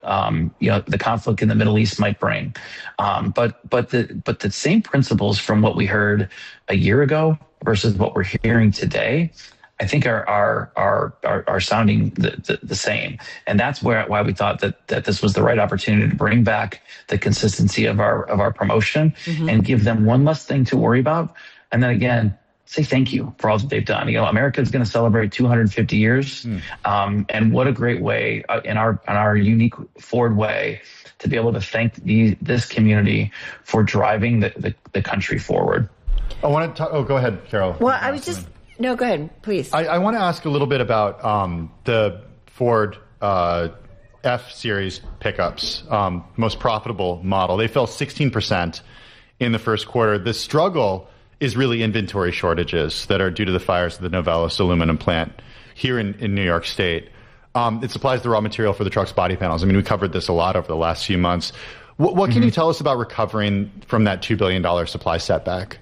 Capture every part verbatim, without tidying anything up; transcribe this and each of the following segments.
um, you know, the conflict in the Middle East might bring. Um, but but the but the same principles from what we heard a year ago versus what we're hearing today, I think are are are are, are sounding the, the, the same. And that's where why we thought that that this was the right opportunity to bring back the consistency of our of our promotion mm-hmm. and give them one less thing to worry about. And then again, say thank you for all that they've done. You know, America is going to celebrate two hundred fifty years. Mm. Um, and what a great way uh, in our, in our unique Ford way to be able to thank the, this community for driving the, the, the country forward. I want to talk, oh, go ahead, Carol. Well, I was just, no, go ahead, please. I, I want to ask a little bit about um, the Ford uh, F-Series pickups, um, most profitable model. They fell sixteen percent in the first quarter. The struggle is really inventory shortages that are due to the fires of the Novelis aluminum plant here in, in New York State. Um, it supplies the raw material for the truck's body panels. I mean, we covered this a lot over the last few months. What, what can mm-hmm. you tell us about recovering from that two billion dollars supply setback?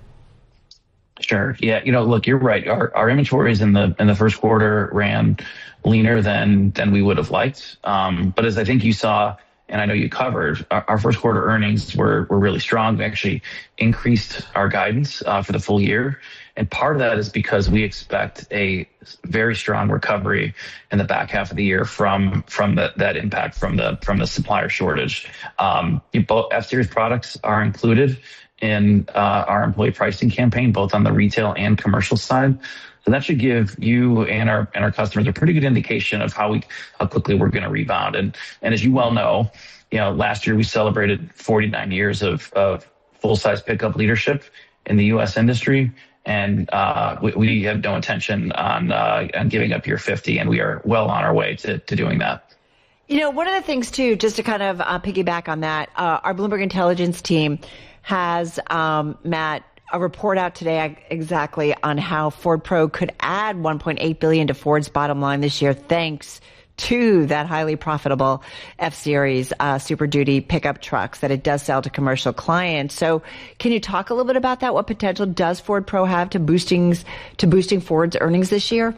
Sure. Yeah. You know, look, you're right. Our, our inventories in the in the first quarter ran leaner than than we would have liked. Um, but as I think you saw, and I know you covered, our, our first quarter earnings were were really strong. We actually increased our guidance uh, for the full year. And part of that is because we expect a very strong recovery in the back half of the year from from the, that impact from the from the supplier shortage. Um, both F-Series products are included in uh, our employee pricing campaign, both on the retail and commercial side. So that should give you and our and our customers a pretty good indication of how we how quickly we're going to rebound. And and as you well know, you know, last year we celebrated forty-nine years of of full size pickup leadership in the U S industry, and uh, we, we have no intention on uh, on giving up year fifty, and we are well on our way to to doing that. You know, one of the things too, just to kind of uh, piggyback on that, uh, our Bloomberg Intelligence team has, um, Matt, a report out today exactly on how Ford Pro could add one point eight billion dollars to Ford's bottom line this year, thanks to that highly profitable F-Series uh, Super Duty pickup trucks that it does sell to commercial clients. So can you talk a little bit about that? What potential does Ford Pro have to boosting, to boosting Ford's earnings this year?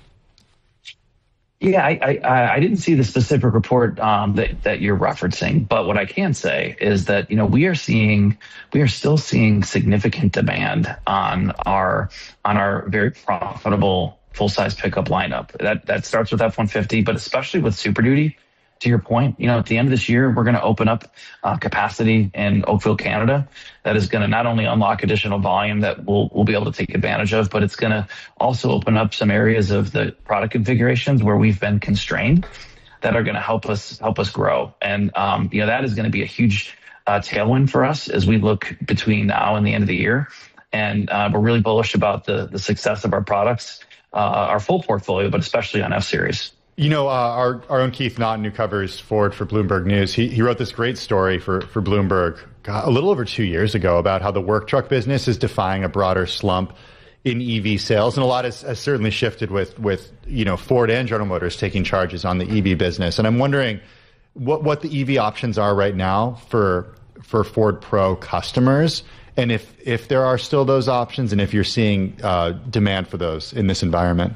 Yeah, I, I, I didn't see the specific report um, that, that you're referencing, but what I can say is that, you know, we are seeing, we are still seeing significant demand on our, on our very profitable full-size pickup lineup. That, that starts with F one fifty, but especially with Super Duty. To your point, you know, at the end of this year, we're going to open up uh, capacity in Oakville, Canada. That is going to not only unlock additional volume that we'll, we'll be able to take advantage of, but it's going to also open up some areas of the product configurations where we've been constrained that are going to help us help us grow. And, um, you know, that is going to be a huge uh, tailwind for us as we look between now and the end of the year. And uh, we're really bullish about the, the success of our products, uh, our full portfolio, but especially on F-Series. You know, uh, our, our own Keith Naughton, who covers Ford for Bloomberg News, he, he wrote this great story for, for Bloomberg God, a little over two years ago about how the work truck business is defying a broader slump in E V sales. And a lot has, has certainly shifted with, with, you know, Ford and General Motors taking charges on the E V business. And I'm wondering what, what the E V options are right now for, for Ford Pro customers, and if, if there are still those options, and if you're seeing uh, demand for those in this environment.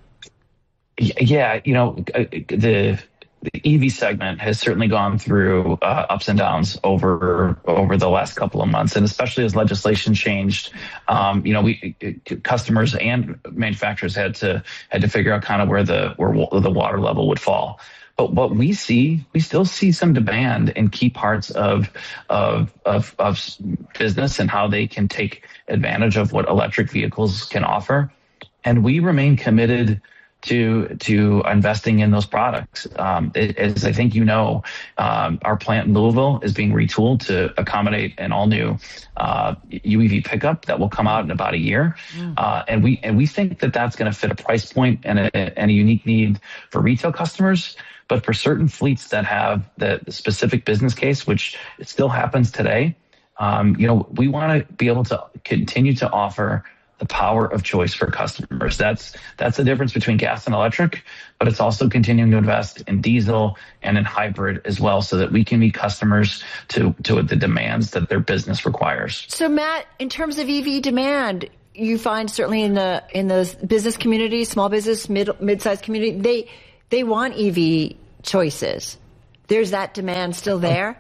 Yeah, you know, the the E V segment has certainly gone through uh, ups and downs over over the last couple of months, and especially as legislation changed, um, you know, we customers and manufacturers had to had to figure out kind of where the where the water level would fall. But what we see, we still see some demand in key parts of of of, of business and how they can take advantage of what electric vehicles can offer, and we remain committed to to investing in those products. Um, it, as I think you know, um, our plant in Louisville is being retooled to accommodate an all-new uh, U E V pickup that will come out in about a year, mm. uh, and we and we think that that's going to fit a price point and a, and a unique need for retail customers. But for certain fleets that have the, the specific business case, which it still happens today, um, you know, we want to be able to continue to offer the power of choice for customers. That's that's the difference between gas and electric, but it's also continuing to invest in diesel and in hybrid as well, so that we can meet customers to to the demands that their business requires. So, Matt, in terms of E V demand, you find certainly in the in the business community, small business, mid mid-sized community, they they want E V choices. there's that demand still there?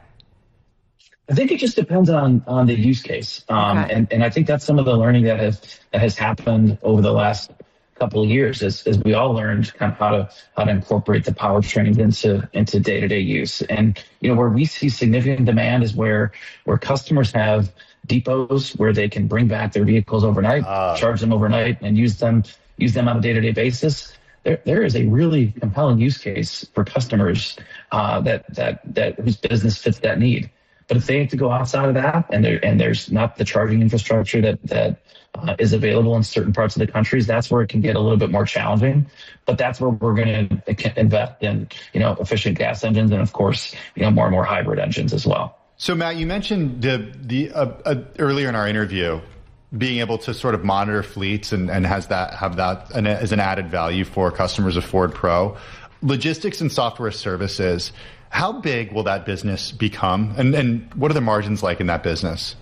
I think it just depends on, on the use case. Um, okay. and, and I think that's some of the learning that has, that has happened over the last couple of years as, as we all learned kind of how to, how to incorporate the powertrain into, into day-to-day use. And, you know, where we see significant demand is where, where customers have depots where they can bring back their vehicles overnight, uh. charge them overnight, and use them, use them on a day-to-day basis. There, there is a really compelling use case for customers, uh, that, that, that whose business fits that need. But if they have to go outside of that, and there and there's not the charging infrastructure that that uh, is available in certain parts of the countries, that's where it can get a little bit more challenging. But that's where we're going to invest in, you know, efficient gas engines, and of course, you know, more and more hybrid engines as well. So, Matt, you mentioned the the uh, uh, earlier in our interview being able to sort of monitor fleets and and has that have that an, as an added value for customers of Ford Pro. Logistics and software services. How big will that business become, and, and what are the margins like in that business?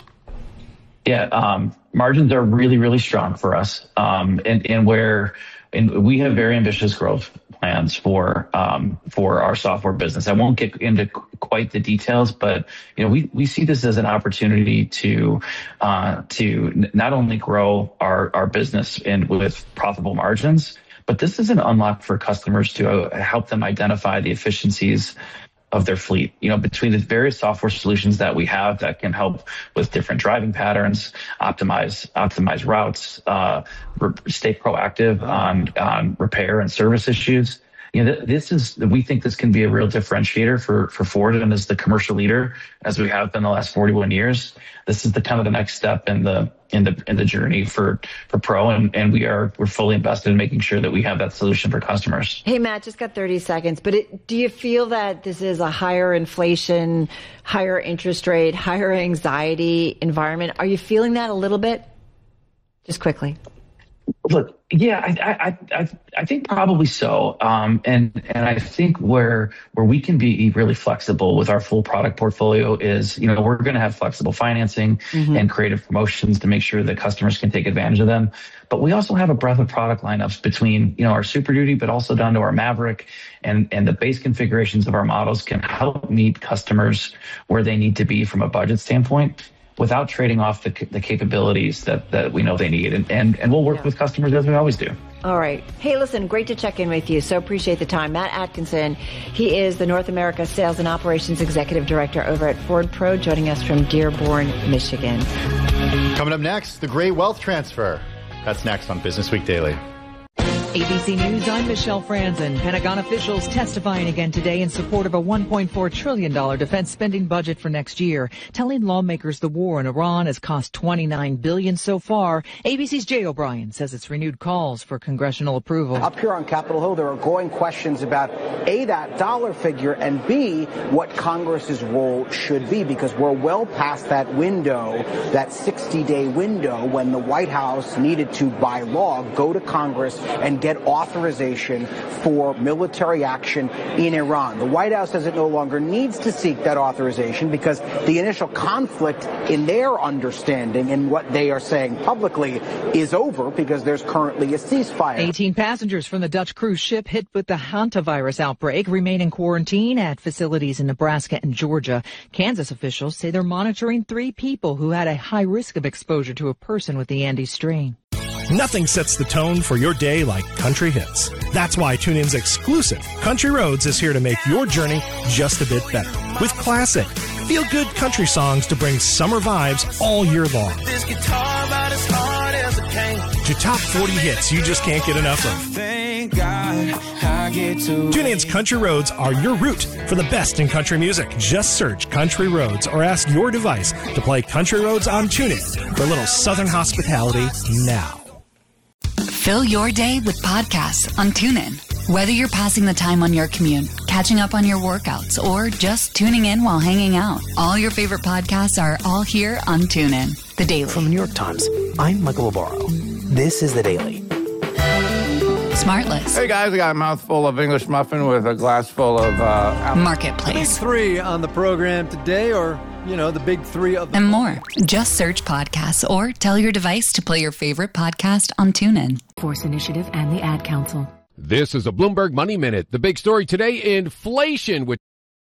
Yeah, um, margins are really, really strong for us, um, and, and where and we have very ambitious growth plans for um, for our software business. I won't get into quite the details, but you know, we we see this as an opportunity to uh, to not only grow our our business in with profitable margins, but this is an unlock for customers to help them identify the efficiencies of their fleet. You know, between the various software solutions that we have that can help with different driving patterns, optimize optimize routes, uh, stay proactive on on repair and service issues. You know, this is, we think this can be a real differentiator for, for Ford, and as the commercial leader, as we have been the last forty-one years, this is the kind of the next step in the, in the, in the journey for, for Pro. And, and we are, we're fully invested in making sure that we have that solution for customers. Hey, Matt, just got thirty seconds, but it, do you feel that this is a higher inflation, higher interest rate, higher anxiety environment? Are you feeling that a little bit? Just quickly. Look, yeah, I, I, I, I think probably so. Um, and, and I think where, where we can be really flexible with our full product portfolio is, you know, we're going to have flexible financing mm-hmm. and creative promotions to make sure that customers can take advantage of them. But we also have a breadth of product lineups between, you know, our Super Duty, but also down to our Maverick, and, and the base configurations of our models can help meet customers where they need to be from a budget standpoint, without trading off the, the capabilities that, that we know they need. And, and, and we'll work yeah. with customers as we always do. All right. Hey, listen, great to check in with you. So appreciate the time. Matt Atkinson, he is the North America Sales and Operations Executive Director over at Ford Pro, joining us from Dearborn, Michigan. Coming up next, the great wealth transfer. That's next on Business Week Daily. A B C News, I'm Michelle Franzen. Pentagon officials testifying again today in support of a one point four trillion dollars defense spending budget for next year, telling lawmakers the war in Iran has cost twenty-nine billion dollars so far. A B C's Jay O'Brien says it's renewed calls for congressional approval. Up here on Capitol Hill, there are growing questions about A, that dollar figure, and B, what Congress's role should be, because we're well past that window, that sixty-day window when the White House needed to, by law, go to Congress and get authorization for military action in Iran. The White House says it no longer needs to seek that authorization because the initial conflict in their understanding and what they are saying publicly is over because there's currently a ceasefire. eighteen passengers from the Dutch cruise ship hit with the hantavirus outbreak remain in quarantine at facilities in Nebraska and Georgia. Kansas officials say they're monitoring three people who had a high risk of exposure to a person with the Andes strain. Nothing sets the tone for your day like country hits. That's why TuneIn's exclusive Country Roads is here to make your journey just a bit better. With classic, feel-good country songs to bring summer vibes all year long. This guitar about as hard as it can. To top forty hits you just can't get enough of. Thank God I get to TuneIn's Country Roads are your route for the best in country music. Just search Country Roads or ask your device to play Country Roads on TuneIn for a little Southern hospitality now. Fill your day with podcasts on TuneIn. Whether you're passing the time on your commute, catching up on your workouts, or just tuning in while hanging out, all your favorite podcasts are all here on TuneIn. The Daily. From the New York Times, I'm Michael Navarro. This is The Daily. Smartless. Hey guys, I got a mouthful of English muffin with a glass full of uh, Marketplace. The big three on the program today, or, you know, the big three of the and more. Just search podcasts or tell your device to play your favorite podcast on TuneIn. Force Initiative and the Ad Council. This is a Bloomberg Money Minute. The big story today, inflation, with